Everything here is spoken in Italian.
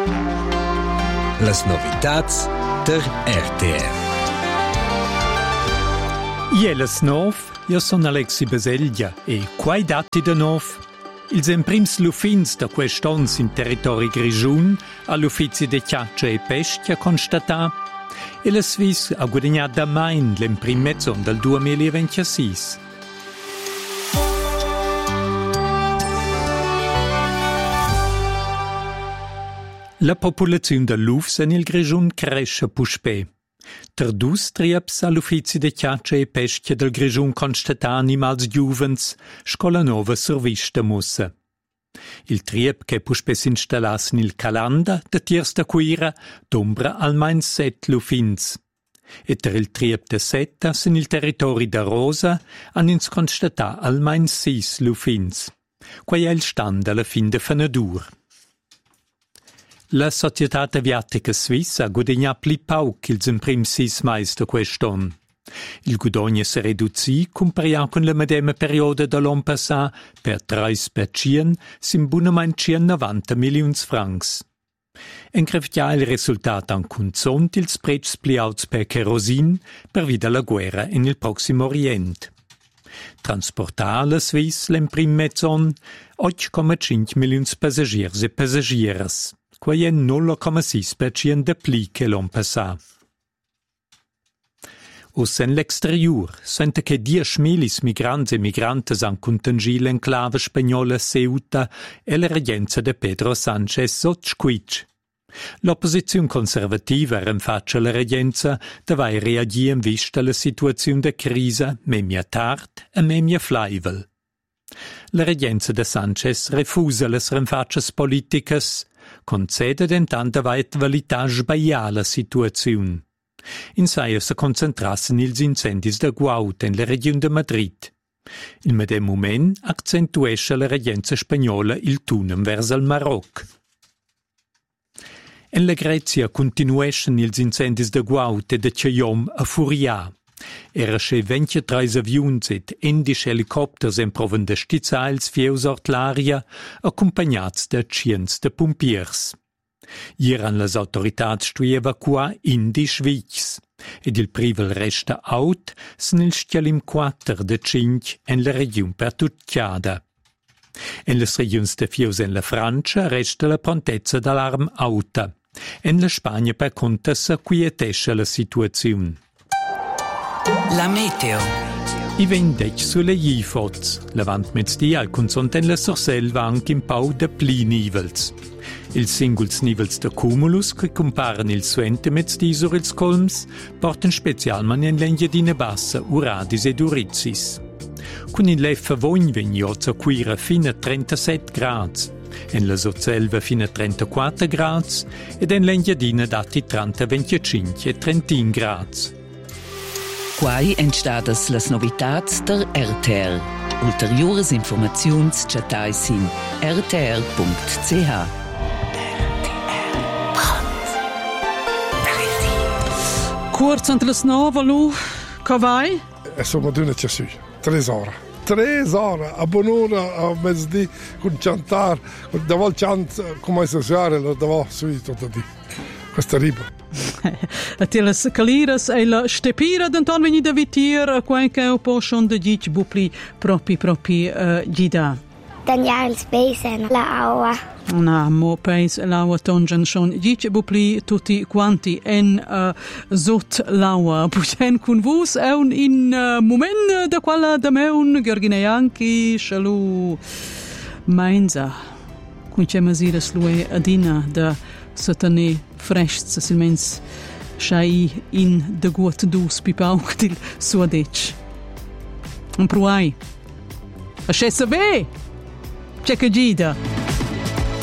Las novitats der RTR. Ielas nov, io son Alexi Baseglia e quai dati de nov. Ils emprims lufins da quest'ons in territori grigiun all'uffizi de Chiaccia e Pescia constatà e la Sviss ha guadagnato da main l'emprim mezzon del 2026. La popolazione dell'Ufs in il grigiun cresce puspè. Tardus trieps all'uffizi de Chiaccia e Pescia del grigiun constatà animals giuvens, scola nova servista mussa. Il triep che puspè s'installasse nel calanda de tiers da cuira d'ombra almain 7 lufins. E ter il triep de setta sin il territori da Rosa han ins constatà almain 6 lufins. Quai è il stand alla fin de Fenadur. La Società Aviatica Svissa guadagna pli pauc ils imprims 6 mais da quest'on. Il guadagno si riduzì comparia con la medema perioda dall'on passà per 3% sin bunamein 90 milions francs. Engrevgia il risultato an consont ils prezzi pli alts per kerosin per vida la guerra in il Prossimo Orient. Transportar la Sviss l'emprim mezzon 8,5 milions passagiers e passagieres. Quai è 0,6% de pli che l'on passà. Ussen l'exterior, sente che 10 milis migrants e migrantes han contangì l'enclave spagnola Ceuta e la regenza de Pedro Sánchez Sotsquich. L'opposizione conservativa rinfaccia la regenza davai reagire in vista la situazione de crisi memia tard e memia flaivel. La regenza de Sánchez refusa le rinfaccias politicas, concede d'entanda vait validar sbagliar la situazione. In saia se concentrasse nils incendis de Guaut en la regione de Madrid. In medem moment accentuesce la regenza spagnola il tunem vers el Maroc. En la Grecia continueschen ils incendis de Guaut e de Chaiom a furiar. Era che 23 avions et 11 helicopters emproven de stizzals fieus ort l'aria, accompagnats de ciens de pompiers. Ieran las autoritats stui evacuar in di Schweiz, ed il privel resta aut sen il stialim 4 de 5 en la region pertucciada. En las regions de fieus en la Francia resta la prontezza d'alarm auta. En la Spagna per conta s'acquietesce la situazione. La meteo. I vendec sulle Ifots, lavant mezzdia al consont en la Sorselva anche in pau de pli nivels. Il singuls nivels de cumulus che comparen il suente mezzdi sur ils colms porten specialman en l'engiadina bassa uradis ed urizis. Con il leffa vogn vegnioz a cuira fino a 37 grads, en la Sorselva fino a 34 grads ed en l'engiadina dati 30 25 e 31 grads. Quai entstadas las novitats der RTR. Ulteriores informaziuns chatais in rtr.ch. Kurz ant las nova lu, cavai? Insomma, d'una ciasù, 3 ore. 3 ore, a buon'ora, a mezz'dì, con cantar, davol chant, come associare, davol sui tutto di. Questo è terribile. A telas caliras e la stepira d'anton veni da vitir, quanche un po' schon de dic bupli propi gida. Tanja il spesen la aua. Una mo peis l'aua tongen schon dic bupli tutti quanti en zot l'aua. Puchen kun vus e un in moment da quella da me un Gergineanchi shalu mainza. Kun c'è masiras lui adina da satane fresh silmens shai in de gut dus pipauc til suadec. Un pruai. A scessa be! C'è che gida.